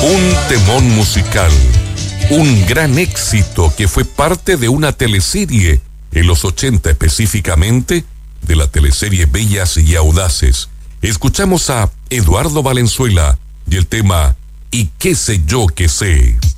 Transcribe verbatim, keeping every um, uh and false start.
Un temón musical, un gran éxito que fue parte de una teleserie en los ochenta, específicamente de la teleserie Bellas y Audaces. Escuchamos a Eduardo Valenzuela y el tema "Y qué sé yo qué sé".